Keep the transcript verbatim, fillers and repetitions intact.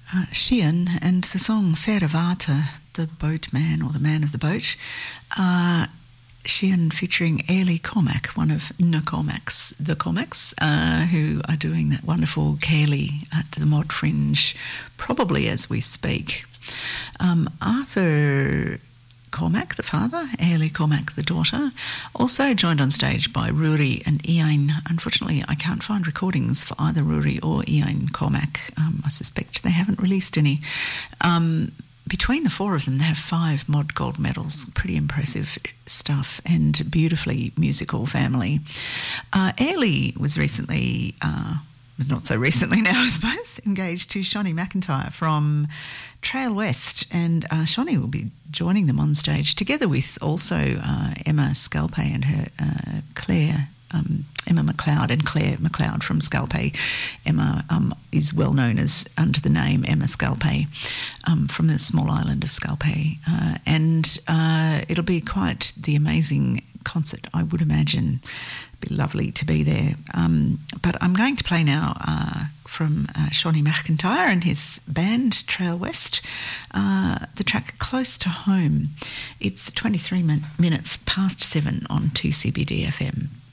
uh, Sheehan and the song Feravata, the boatman or the man of the boat. Uh, Sheehan featuring Ailey Cormac, one of Na Cormacs, the Cormacs, uh, who are doing that wonderful Cayley at the Mod Fringe, probably as we speak. Um, Arthur Cormac, the father, Ailey Cormac, the daughter, also joined on stage by Rory and Ian. Unfortunately, I can't find recordings for either Rory or Ian Cormac. Um, I suspect they haven't released any. Um, between the four of them, they have five Mod Gold medals. Pretty impressive stuff and beautifully musical family. Uh, Ailey was recently... Uh, not so recently now, I suppose, engaged to Shonny McIntyre from Trail West, and uh, Shonny will be joining them on stage together with also uh, Emma Scalpay and her uh, Claire, um, Emma McLeod and Claire McLeod from Scalpay. Emma um, is well known as under the name Emma Scalpay um, from the small island of Scalpay, uh, and uh, it'll be quite the amazing concert, I would imagine. Be lovely to be there. Um, but I'm going to play now uh, from uh, Shonny McIntyre and his band Trail West, uh, the track Close to Home. It's twenty-three min- minutes past seven on two C B D F M.